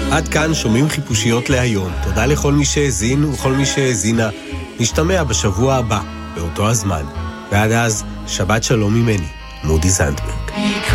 עד כאן שומעים חיפושיות להיום. תודה לכל מי שהזין וכל מי שהזינה. נשתמע בשבוע הבא, באותו הזמן. ועד אז, שבת שלום ממני, מודי זנדברג.